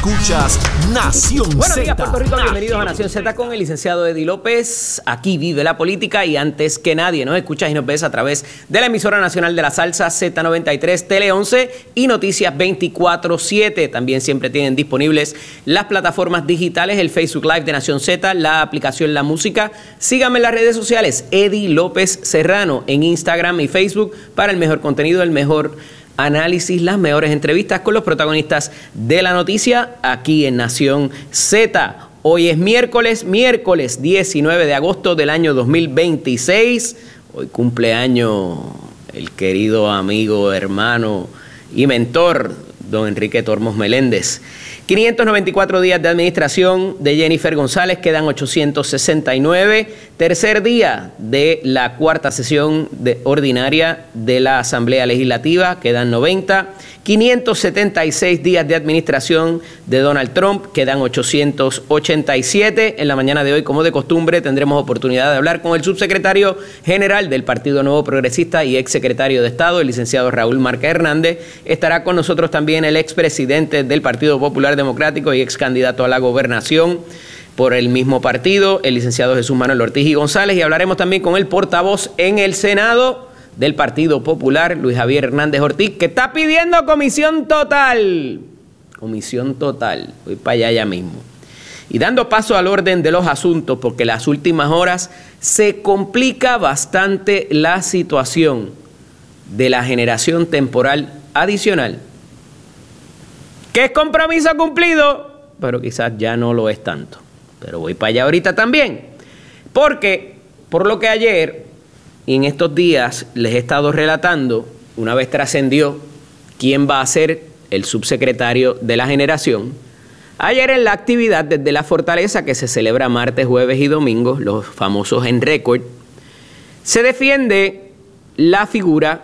Escuchas Nación Z. Buenos días, Puerto Rico. Bienvenidos a Nación Z con el licenciado Eddie López. Aquí vive la política y antes que nadie nos escuchas y nos ves a través de la emisora nacional de la salsa Z93, Tele 11 y Noticias 24/7. También siempre tienen disponibles las plataformas digitales, el Facebook Live de Nación Z, la aplicación La Música. Síganme en las redes sociales, Eddie López Serrano, en Instagram y Facebook para el mejor contenido, el mejor análisis, las mejores entrevistas con los protagonistas de la noticia aquí en Nación Z. Hoy es miércoles 19 de agosto del año 2026. Hoy cumpleaños el querido amigo, hermano y mentor, don Enrique Tormos Meléndez. 594 días de administración de Jennifer González, quedan 869. Tercer día de la cuarta sesión ordinaria de la Asamblea Legislativa, quedan 90. 576 días de administración de Donald Trump, quedan 887. En la mañana de hoy, como de costumbre, tendremos oportunidad de hablar con el subsecretario general del Partido Nuevo Progresista y exsecretario de Estado, el licenciado Raúl Márquez Hernández. Estará con nosotros también el expresidente del Partido Popular Democrático y ex candidato a la gobernación por el mismo partido, el licenciado Jesús Manuel Ortiz y González, y hablaremos también con el portavoz en el Senado del Partido Popular, Luis Javier Hernández Ortiz, que está pidiendo comisión total. Comisión total. Voy para allá ya mismo. Y dando paso al orden de los asuntos, porque las últimas horas se complica bastante la situación de la generación temporal adicional, que es compromiso cumplido, pero quizás ya no lo es tanto. Pero voy para allá ahorita también, porque por lo que ayer y en estos días les he estado relatando, una vez trascendió quién va a ser el subsecretario de la generación, ayer en la actividad desde la Fortaleza, que se celebra martes, jueves y domingo, los famosos en récord, se defiende la figura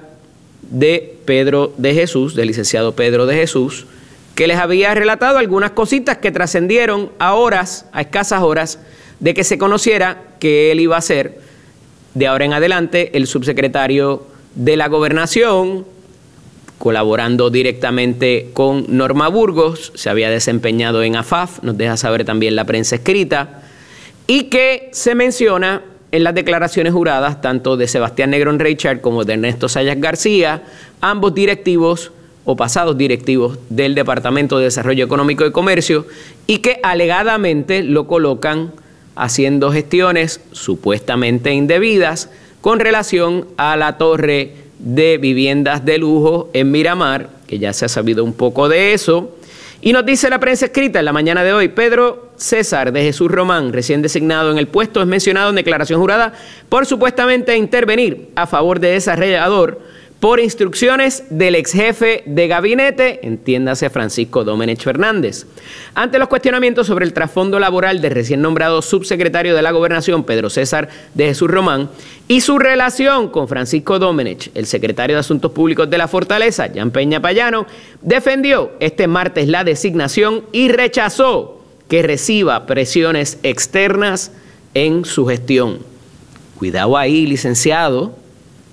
de Pedro de Jesús, del licenciado Pedro de Jesús, que les había relatado algunas cositas que trascendieron a escasas horas de que se conociera que él iba a ser, de ahora en adelante, el subsecretario de la Gobernación, colaborando directamente con Norma Burgos, se había desempeñado en AFAF, nos deja saber también la prensa escrita, y que se menciona en las declaraciones juradas tanto de Sebastián Negrón Reichard como de Ernesto Sayas García, ambos directivos o pasados directivos del Departamento de Desarrollo Económico y Comercio, y que alegadamente lo colocan haciendo gestiones supuestamente indebidas con relación a la torre de viviendas de lujo en Miramar, que ya se ha sabido un poco de eso. Y nos dice la prensa escrita en la mañana de hoy, Pedro César de Jesús Román, recién designado en el puesto, es mencionado en declaración jurada por supuestamente intervenir a favor de desarrollador por instrucciones del ex jefe de gabinete, entiéndase Francisco Domenech Fernández. Ante los cuestionamientos sobre el trasfondo laboral del recién nombrado subsecretario de la Gobernación, Pedro César de Jesús Román, y su relación con Francisco Domenech, el secretario de Asuntos Públicos de la Fortaleza, Jan Peña Payano, defendió este martes la designación y rechazó que reciba presiones externas en su gestión. Cuidado ahí, licenciado.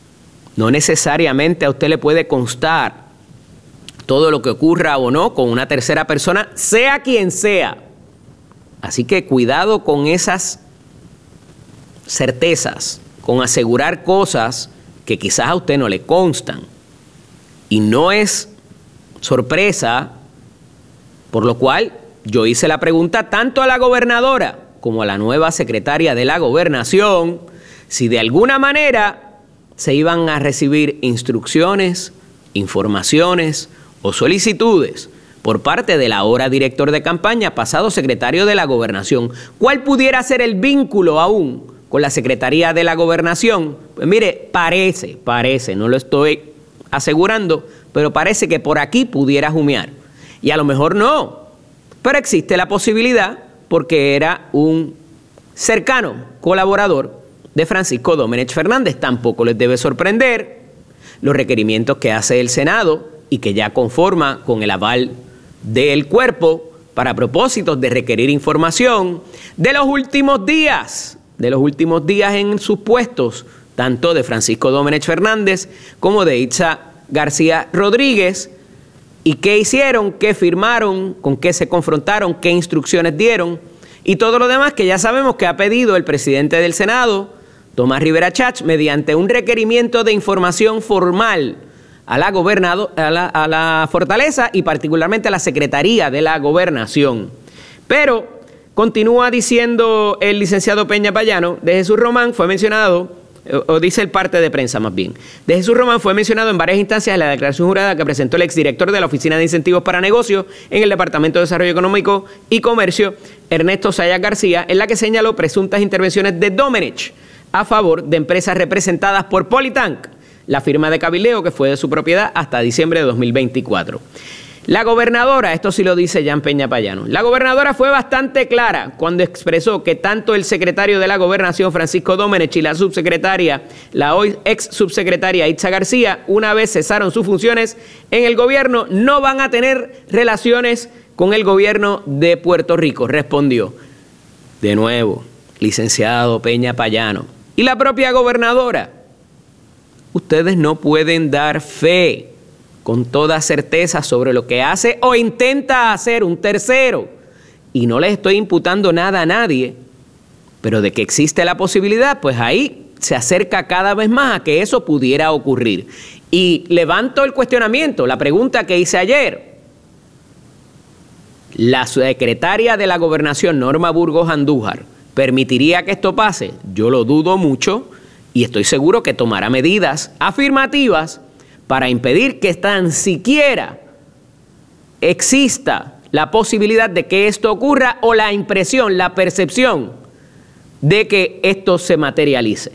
No necesariamente a usted le puede constar todo lo que ocurra o no con una tercera persona, sea quien sea. Así que cuidado con esas certezas, con asegurar cosas que quizás a usted no le constan. Y no es sorpresa, por lo cual yo hice la pregunta tanto a la gobernadora como a la nueva secretaria de la Gobernación, si de alguna manera se iban a recibir instrucciones, informaciones o solicitudes por parte del ahora director de campaña, pasado secretario de la Gobernación. ¿Cuál pudiera ser el vínculo aún con la Secretaría de la Gobernación? Pues mire, parece, no lo estoy asegurando, pero parece que por aquí pudiera jumear. Y a lo mejor no, pero existe la posibilidad porque era un cercano colaborador de Francisco Domenech Fernández. Tampoco les debe sorprender los requerimientos que hace el Senado y que ya conforma con el aval del cuerpo para propósitos de requerir información de los últimos días en sus puestos, tanto de Francisco Domenech Fernández como de Itza García Rodríguez, ¿Y qué hicieron? ¿Qué firmaron? ¿Con qué se confrontaron? ¿Qué instrucciones dieron? Y todo lo demás que ya sabemos que ha pedido el presidente del Senado, Tomás Rivera Chats, mediante un requerimiento de información formal a la Fortaleza y particularmente a la Secretaría de la Gobernación. Pero continúa diciendo el licenciado Peña Payano, de Jesús Román fue mencionado, o dice el parte de prensa más bien, de Jesús Román fue mencionado en varias instancias en la declaración jurada que presentó el exdirector de la Oficina de Incentivos para Negocios en el Departamento de Desarrollo Económico y Comercio, Ernesto Sayas García, en la que señaló presuntas intervenciones de Domenech a favor de empresas representadas por Politank, la firma de cabildeo que fue de su propiedad hasta diciembre de 2024. La gobernadora, esto sí lo dice Jan Peña Payano, la gobernadora fue bastante clara cuando expresó que tanto el secretario de la Gobernación, Francisco Domenech, y la subsecretaria, la hoy ex subsecretaria Itza García, una vez cesaron sus funciones en el gobierno, no van a tener relaciones con el gobierno de Puerto Rico, respondió. De nuevo, licenciado Peña Payano y la propia gobernadora, ustedes no pueden dar fe con toda certeza sobre lo que hace o intenta hacer un tercero. Y no les estoy imputando nada a nadie, pero de que existe la posibilidad, pues ahí se acerca cada vez más a que eso pudiera ocurrir. Y levanto el cuestionamiento, la pregunta que hice ayer. ¿La secretaria de la Gobernación, Norma Burgos Andújar, permitiría que esto pase? Yo lo dudo mucho y estoy seguro que tomará medidas afirmativas para impedir que tan siquiera exista la posibilidad de que esto ocurra o la impresión, la percepción de que esto se materialice.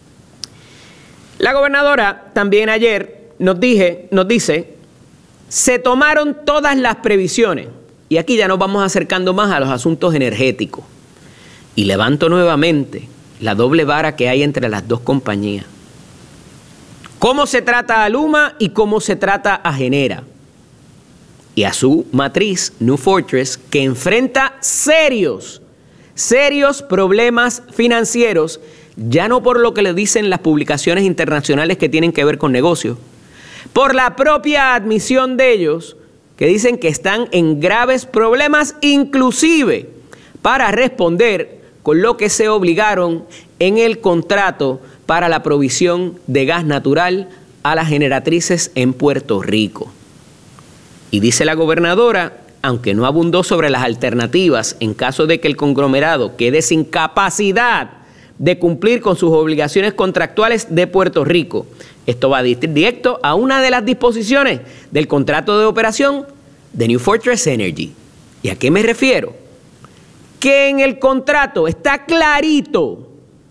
La gobernadora también ayer nos dice, se tomaron todas las previsiones, y aquí ya nos vamos acercando más a los asuntos energéticos, y levanto nuevamente la doble vara que hay entre las dos compañías. Cómo se trata a Luma y cómo se trata a Genera. Y a su matriz, New Fortress, que enfrenta serios problemas financieros, ya no por lo que le dicen las publicaciones internacionales que tienen que ver con negocios, por la propia admisión de ellos, que dicen que están en graves problemas, inclusive para responder con lo que se obligaron en el contrato para la provisión de gas natural a las generatrices en Puerto Rico. Y dice la gobernadora, aunque no abundó sobre las alternativas en caso de que el conglomerado quede sin capacidad de cumplir con sus obligaciones contractuales de Puerto Rico, esto va directo a una de las disposiciones del contrato de operación de New Fortress Energy. ¿Y a qué me refiero? Que en el contrato está clarito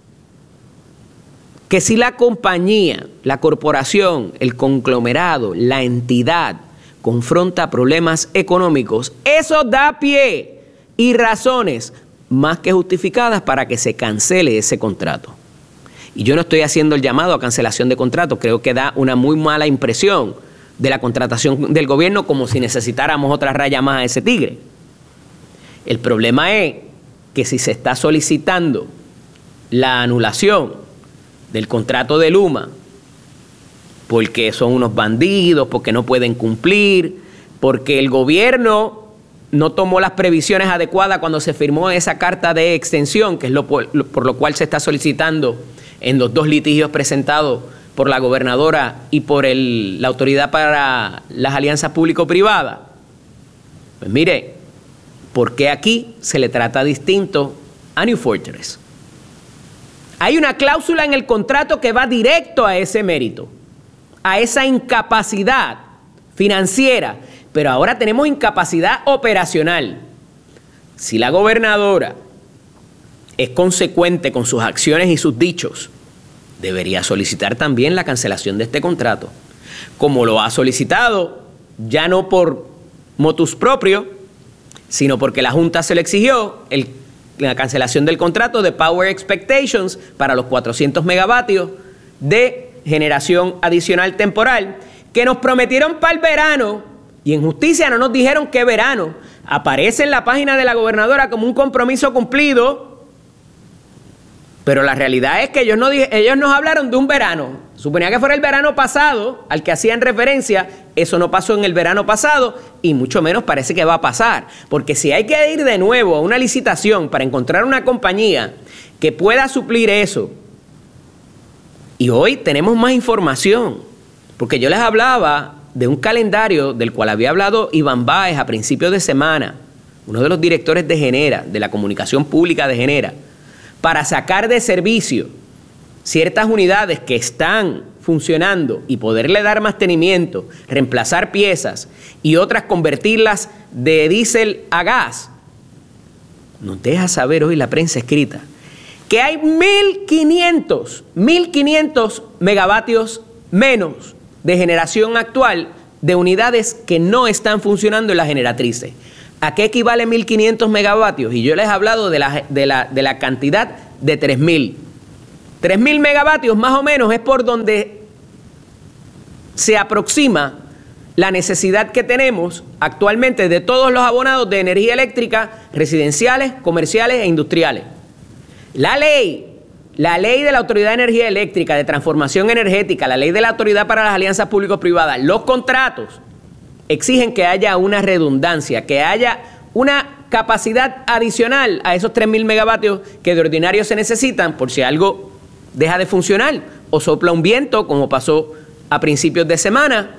que si la compañía, la corporación, el conglomerado, la entidad confronta problemas económicos, eso da pie y razones más que justificadas para que se cancele ese contrato. Y yo no estoy haciendo el llamado a cancelación de contrato, creo que da una muy mala impresión de la contratación del gobierno, como si necesitáramos otra raya más a ese tigre. El problema es que si se está solicitando la anulación del contrato de Luma, porque son unos bandidos, porque no pueden cumplir, porque el gobierno no tomó las previsiones adecuadas cuando se firmó esa carta de extensión, que es por lo cual se está solicitando en los dos litigios presentados por la gobernadora y por la Autoridad para las Alianzas Público-Privadas. Pues mire, ¿por qué aquí se le trata distinto a New Fortress? Hay una cláusula en el contrato que va directo a ese mérito, a esa incapacidad financiera, pero ahora tenemos incapacidad operacional. Si la gobernadora es consecuente con sus acciones y sus dichos, debería solicitar también la cancelación de este contrato, como lo ha solicitado, ya no por motus proprio, sino porque la Junta se le exigió la cancelación del contrato de Power Expectations para los 400 megavatios de generación adicional temporal, que nos prometieron para el verano, y en justicia no nos dijeron qué verano. Aparece en la página de la gobernadora como un compromiso cumplido, pero la realidad es que ellos nos hablaron de un verano. Suponía que fuera el verano pasado al que hacían referencia, Eso no pasó en el verano pasado y mucho menos parece que va a pasar. Porque si hay que ir de nuevo a una licitación para encontrar una compañía que pueda suplir eso, y hoy tenemos más información, porque yo les hablaba de un calendario del cual había hablado Iván Báez a principios de semana, uno de los directores de Genera, de la comunicación pública de Genera, para sacar de servicio ciertas unidades que están funcionando y poderle dar mantenimiento, reemplazar piezas y otras convertirlas de diésel a gas. Nos deja saber hoy la prensa escrita que hay 1.500 megavatios menos de generación actual de unidades que no están funcionando en las generatrices. ¿A qué equivale 1.500 megavatios? Y yo les he hablado de la cantidad de 3.000. 3.000 megavatios más o menos es por donde se aproxima la necesidad que tenemos actualmente de todos los abonados de energía eléctrica residenciales, comerciales e industriales. La ley de la Autoridad de Energía Eléctrica, de Transformación Energética, la ley de la Autoridad para las Alianzas Público-Privadas, los contratos exigen que haya una redundancia, que haya una capacidad adicional a esos 3.000 megavatios que de ordinario se necesitan por si algo deja de funcionar o sopla un viento, como pasó a principios de semana,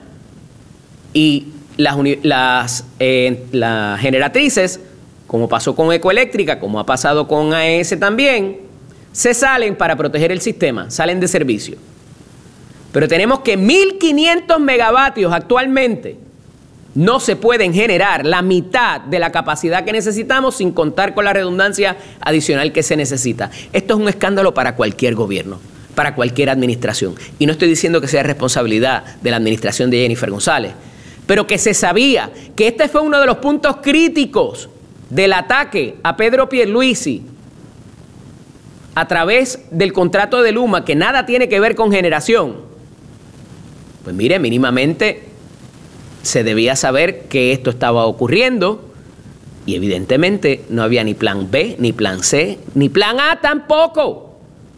y las generatrices, como pasó con Ecoeléctrica, como ha pasado con AES también, se salen para proteger el sistema, salen de servicio. Pero tenemos que 1.500 megavatios actualmente no se pueden generar, la mitad de la capacidad que necesitamos sin contar con la redundancia adicional que se necesita. Esto es un escándalo para cualquier gobierno, para cualquier administración. Y no estoy diciendo que sea responsabilidad de la administración de Jennifer González, pero que se sabía que este fue uno de los puntos críticos del ataque a Pedro Pierluisi a través del contrato de Luma, que nada tiene que ver con generación. Pues mire, mínimamente se debía saber que esto estaba ocurriendo y evidentemente no había ni plan B, ni plan C, ni plan A tampoco.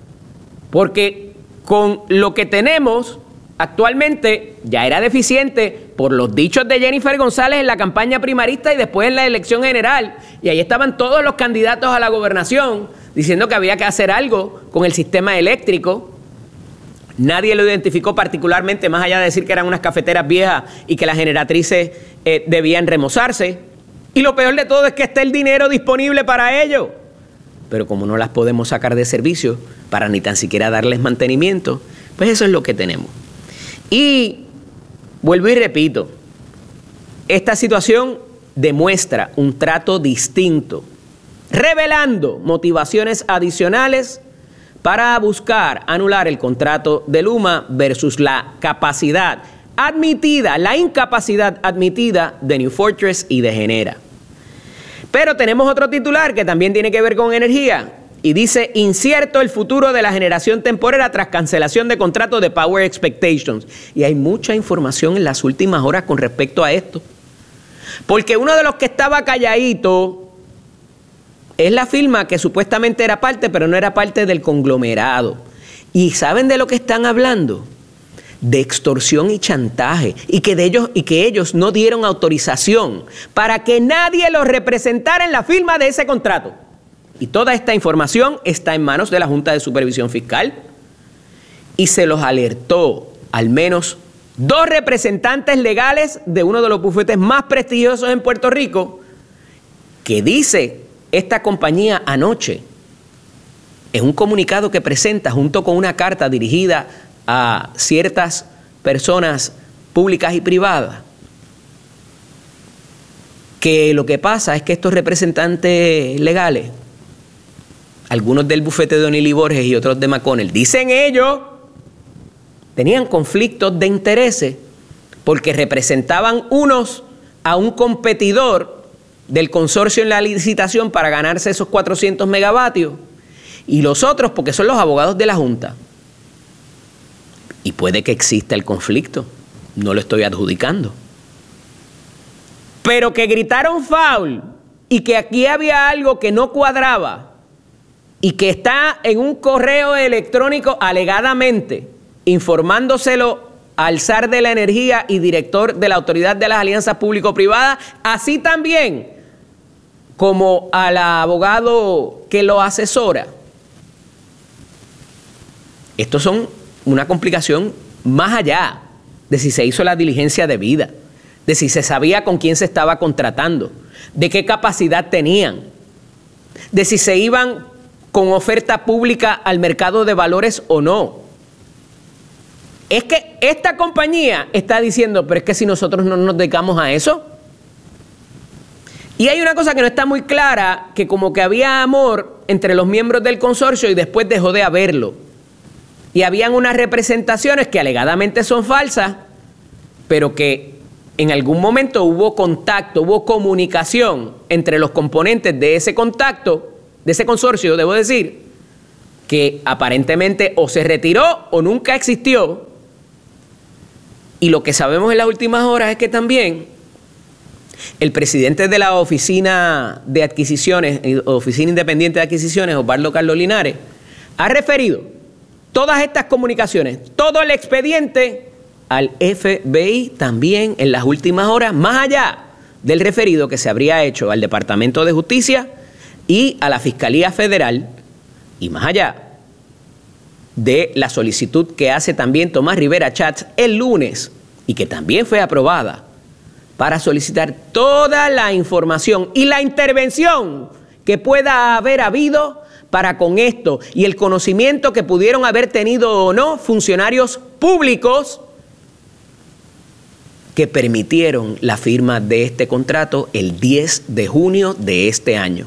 Porque con lo que tenemos actualmente ya era deficiente por los dichos de Jennifer González en la campaña primarista y después en la elección general. Y ahí estaban todos los candidatos a la gobernación diciendo que había que hacer algo con el sistema eléctrico. Nadie lo identificó particularmente, más allá de decir que eran unas cafeteras viejas y que las generatrices debían remozarse. Y lo peor de todo es que está el dinero disponible para ello. Pero como no las podemos sacar de servicio para ni tan siquiera darles mantenimiento, pues eso es lo que tenemos. Y vuelvo y repito, esta situación demuestra un trato distinto, revelando motivaciones adicionales para buscar anular el contrato de Luma versus la capacidad admitida, la incapacidad admitida de New Fortress y de Genera. Pero tenemos otro titular que también tiene que ver con energía y dice: incierto el futuro de la generación temporera tras cancelación de contratos de Power Expectations. Y hay mucha información en las últimas horas con respecto a esto. Porque uno de los que estaba calladito es la firma que supuestamente era parte, pero no era parte del conglomerado. ¿Y saben de lo que están hablando? De extorsión y chantaje, y que ellos no dieron autorización para que nadie los representara en la firma de ese contrato. Y toda esta información está en manos de la Junta de Supervisión Fiscal y se los alertó al menos 2 representantes legales de uno de los bufetes más prestigiosos en Puerto Rico, que dice esta compañía anoche en un comunicado que presenta junto con una carta dirigida a ciertas personas públicas y privadas, que lo que pasa es que estos representantes legales, algunos del bufete de O'Neill y Borges y otros de McConnell, dicen ellos, tenían conflictos de intereses porque representaban unos a un competidor del consorcio en la licitación para ganarse esos 400 megavatios y los otros porque son los abogados de la Junta. Y puede que exista el conflicto, no lo estoy adjudicando. Pero que gritaron foul y que aquí había algo que no cuadraba y que está en un correo electrónico alegadamente informándoselo al zar de la energía y director de la Autoridad de las Alianzas Público-Privadas, así también como al abogado que lo asesora. Estos son una complicación más allá de si se hizo la diligencia debida, de si se sabía con quién se estaba contratando, de qué capacidad tenían, de si se iban con oferta pública al mercado de valores o no. Es que esta compañía está diciendo, pero es que si nosotros no nos dedicamos a eso. Y hay una cosa que no está muy clara, que como que había amor entre los miembros del consorcio y después dejó de haberlo. Y habían unas representaciones que alegadamente son falsas, pero que en algún momento hubo contacto, hubo comunicación entre los componentes de ese contacto, de ese consorcio, debo decir, que aparentemente o se retiró o nunca existió. Y lo que sabemos en las últimas horas es que también el presidente de la Oficina de Adquisiciones, Oficina Independiente de Adquisiciones, Osvaldo Carlos Linares, ha referido todas estas comunicaciones, todo el expediente al FBI también en las últimas horas, más allá del referido que se habría hecho al Departamento de Justicia y a la Fiscalía Federal, y más allá de la solicitud que hace también Tomás Rivera Chats el lunes y que también fue aprobada para solicitar toda la información y la intervención que pueda haber habido para con esto y el conocimiento que pudieron haber tenido o no funcionarios públicos que permitieron la firma de este contrato el 10 de junio de este año.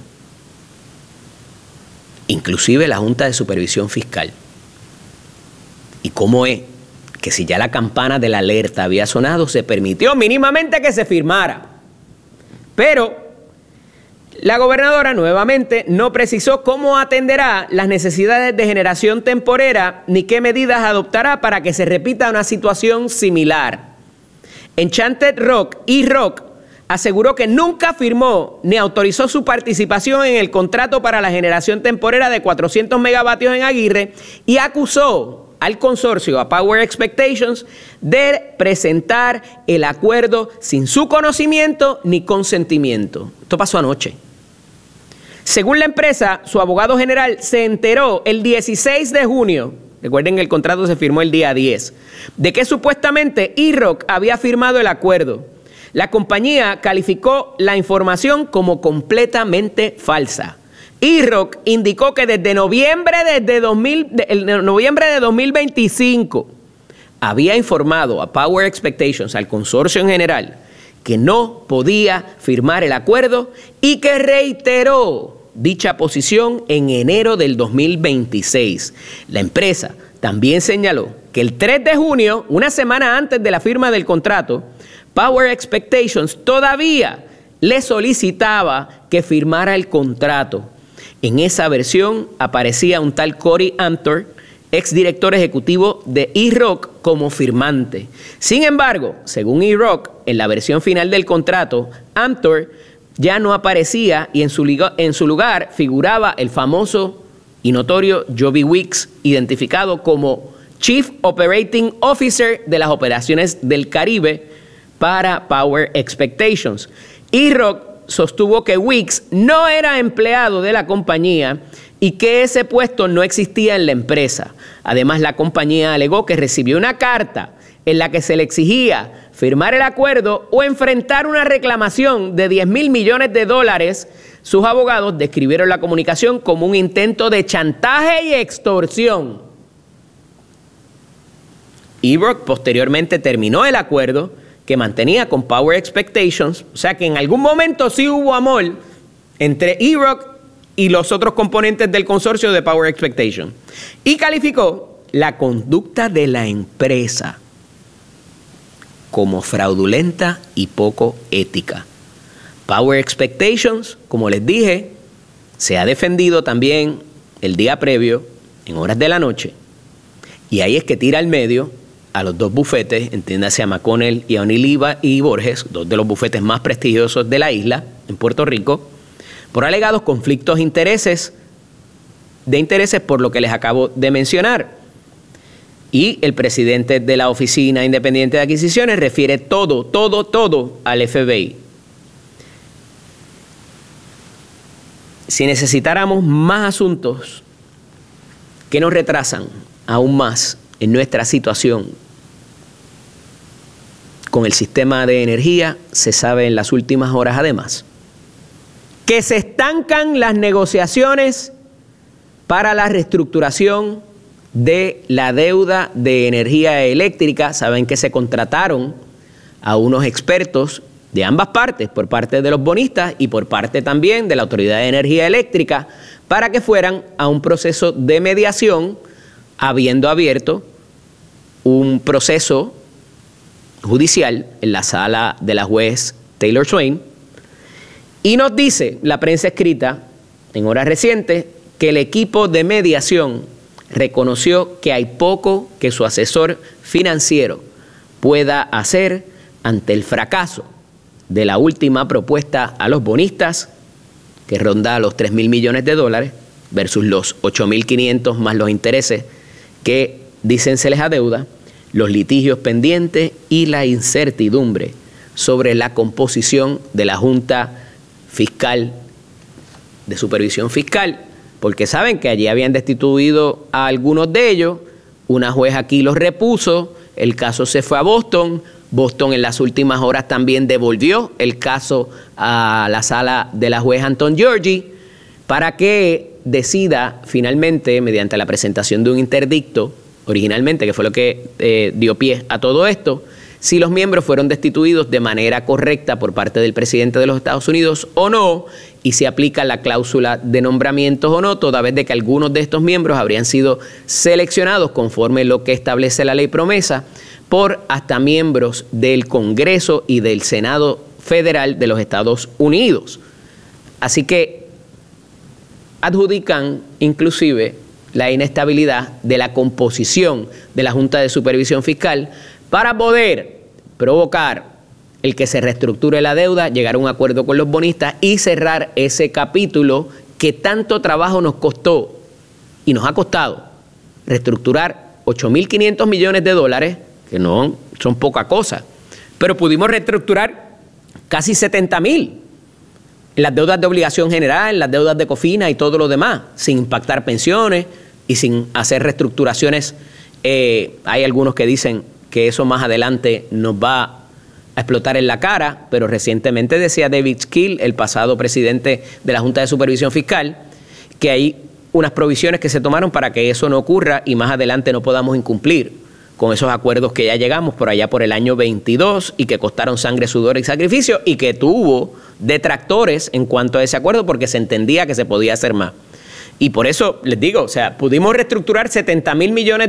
Inclusive la Junta de Supervisión Fiscal. ¿Y cómo es que si ya la campana de la alerta había sonado, se permitió mínimamente que se firmara? Pero la gobernadora nuevamente no precisó cómo atenderá las necesidades de generación temporera ni qué medidas adoptará para que se repita una situación similar. Enchanted Rock, E-Rock, aseguró que nunca firmó ni autorizó su participación en el contrato para la generación temporera de 400 megavatios en Aguirre y acusó al consorcio, a Power Expectations, de presentar el acuerdo sin su conocimiento ni consentimiento. Esto pasó anoche. Según la empresa, su abogado general se enteró el 16 de junio, recuerden que el contrato se firmó el día 10, de que supuestamente E-Rock había firmado el acuerdo. La compañía calificó la información como completamente falsa. E-Rock indicó que desde noviembre de 2025 había informado a Power Expectations, al consorcio en general, que no podía firmar el acuerdo y que reiteró dicha posición en enero del 2026. La empresa también señaló que el 3 de junio, una semana antes de la firma del contrato, Power Expectations todavía le solicitaba que firmara el contrato. En esa versión aparecía un tal Corey Amthor, exdirector ejecutivo de E-Rock, como firmante. Sin embargo, según E-Rock, en la versión final del contrato, Amthor ya no aparecía y en su lugar figuraba el famoso y notorio Joby Weeks, identificado como Chief Operating Officer de las operaciones del Caribe para Power Expectations. E-Rock sostuvo que Weeks no era empleado de la compañía y que ese puesto no existía en la empresa. Además, la compañía alegó que recibió una carta en la que se le exigía firmar el acuerdo o enfrentar una reclamación de $10,000 millones. Sus abogados describieron la comunicación como un intento de chantaje y extorsión. E-Rock posteriormente terminó el acuerdo que mantenía con Power Expectations, o sea que en algún momento sí hubo amor entre E-Rock y los otros componentes del consorcio de Power Expectations, y calificó la conducta de la empresa como fraudulenta y poco ética. Power Expectations, como les dije, se ha defendido también el día previo, en horas de la noche, y ahí es que tira al medio a los dos bufetes, entiéndase a McConnell y a O'Neill y Borges, dos de los bufetes más prestigiosos de la isla, en Puerto Rico, por alegados conflictos de intereses por lo que les acabo de mencionar. Y el presidente de la Oficina Independiente de Adquisiciones refiere todo al FBI. Si necesitáramos más asuntos que nos retrasan aún más en nuestra situación con el sistema de energía, se sabe en las últimas horas además que se estancan las negociaciones para la reestructuración de la deuda de energía eléctrica. Saben que se contrataron a unos expertos de ambas partes, por parte de los bonistas y por parte también de la Autoridad de Energía Eléctrica, para que fueran a un proceso de mediación, habiendo abierto un proceso judicial en la sala de la juez Taylor Swain. Y nos dice la prensa escrita en horas recientes que el equipo de mediación reconoció que hay poco que su asesor financiero pueda hacer ante el fracaso de la última propuesta a los bonistas, que ronda los $3,000 millones versus los 8.500 más los intereses que dicen se les adeuda, los litigios pendientes y la incertidumbre sobre la composición de la Junta Fiscal de Supervisión Fiscal, porque saben que allí habían destituido a algunos de ellos, una juez aquí los repuso, el caso se fue a Boston en las últimas horas también devolvió el caso a la sala de la juez Anton Georgi para que decida finalmente, mediante la presentación de un interdicto, originalmente, que fue lo que dio pie a todo esto, si los miembros fueron destituidos de manera correcta por parte del presidente de los Estados Unidos o no, y si aplica la cláusula de nombramientos o no, toda vez de que algunos de estos miembros habrían sido seleccionados conforme lo que establece la ley promesa por hasta miembros del Congreso y del Senado Federal de los Estados Unidos. Así que adjudican inclusive la inestabilidad de la composición de la Junta de Supervisión Fiscal para poder provocar el que se reestructure la deuda, llegar a un acuerdo con los bonistas y cerrar ese capítulo que tanto trabajo nos costó y nos ha costado reestructurar $8.500 millones, que no son poca cosa, pero pudimos reestructurar casi 70.000 en las deudas de obligación general, en las deudas de COFINA y todo lo demás, sin impactar pensiones y sin hacer reestructuraciones. Hay algunos que dicen que eso más adelante nos va a explotar en la cara, pero recientemente decía David Skill, el pasado presidente de la Junta de Supervisión Fiscal, que hay unas provisiones que se tomaron para que eso no ocurra y más adelante no podamos incumplir con esos acuerdos que ya llegamos por allá por el año 22 y que costaron sangre, sudor y sacrificio y que tuvo detractores en cuanto a ese acuerdo porque se entendía que se podía hacer más. Y por eso les digo, o sea, pudimos reestructurar $70.000 millones,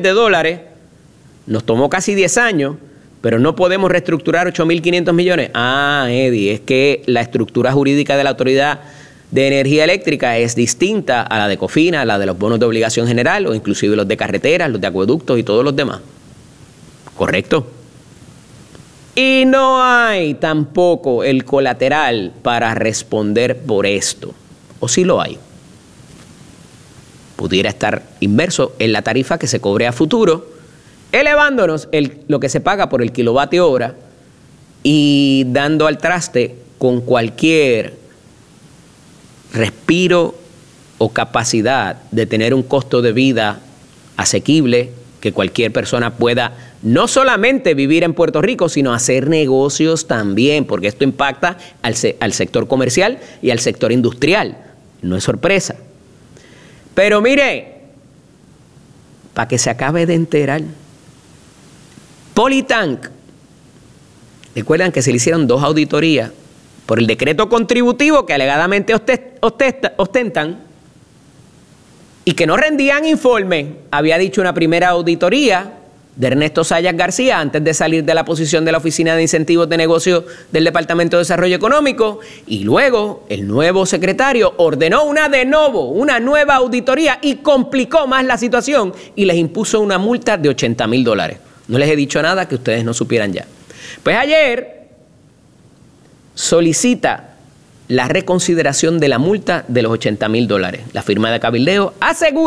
nos tomó casi 10 años, pero no podemos reestructurar 8.500 millones. Ah, Eddie, es que la estructura jurídica de la Autoridad de Energía Eléctrica es distinta a la de COFINA, a la de los bonos de obligación general o inclusive los de carreteras, los de acueductos y todos los demás. ¿Correcto? Y no hay tampoco el colateral para responder por esto. ¿O sí lo hay? Pudiera estar inmerso en la tarifa que se cobre a futuro, elevándonos lo que se paga por el kilovatio hora y dando al traste con cualquier respiro o capacidad de tener un costo de vida asequible, que cualquier persona pueda no solamente vivir en Puerto Rico, sino hacer negocios también, porque esto impacta al sector comercial y al sector industrial. No es sorpresa. Pero mire, para que se acabe de enterar, Politank, recuerdan que se le hicieron 2 auditorías por el decreto contributivo que alegadamente ostentan y que no rendían informe. Había dicho una primera auditoría de Ernesto Sayas García antes de salir de la posición de la Oficina de Incentivos de Negocios del Departamento de Desarrollo Económico, y luego el nuevo secretario ordenó una nueva auditoría y complicó más la situación y les impuso una multa de $80.000. No les he dicho nada que ustedes no supieran ya. Pues ayer solicita la reconsideración de la multa de los $80.000. La firma de cabildeo asegura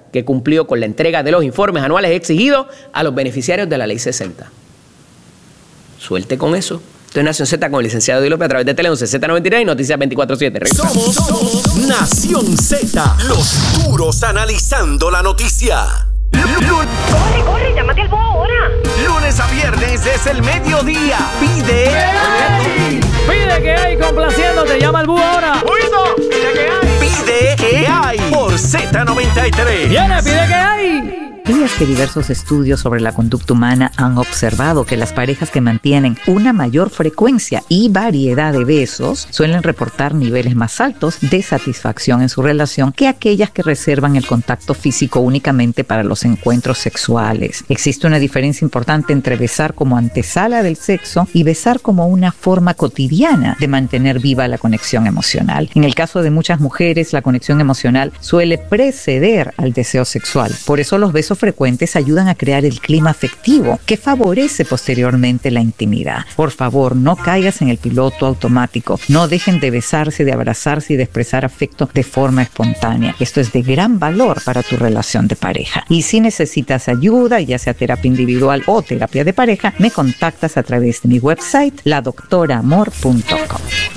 que cumplió con la entrega de los informes anuales exigidos a los beneficiarios de la Ley 60. Suelte con eso. Esto es Nación Z con el licenciado Eddie López a través de Tele 11 Z93 y Noticias 24/7. Somos Nación Z. Los duros analizando la noticia. Corre, llámate al búho ahora. Lunes a viernes es el mediodía. Pide que hay, complaciéndote, llama al búho ahora. Pide que hay por Z93. Viene, pide que hay. ¿Sabías que diversos estudios sobre la conducta humana han observado que las parejas que mantienen una mayor frecuencia y variedad de besos suelen reportar niveles más altos de satisfacción en su relación que aquellas que reservan el contacto físico únicamente para los encuentros sexuales? Existe una diferencia importante entre besar como antesala del sexo y besar como una forma cotidiana de mantener viva la conexión emocional. En el caso de muchas mujeres, la conexión emocional suele preceder al deseo sexual. Por eso los besos frecuentes ayudan a crear el clima afectivo que favorece posteriormente la intimidad. Por favor, no caigas en el piloto automático. No dejen de besarse, de abrazarse y de expresar afecto de forma espontánea. Esto es de gran valor para tu relación de pareja. Y si necesitas ayuda, ya sea terapia individual o terapia de pareja, me contactas a través de mi website, ladoctoramor.com.